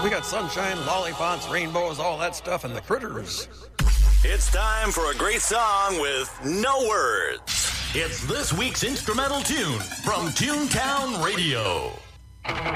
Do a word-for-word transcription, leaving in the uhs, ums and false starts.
We got sunshine, lollipops, rainbows, all that stuff, and the critters. It's time for a great song with no words. It's this week's instrumental tune from Toontown Radio.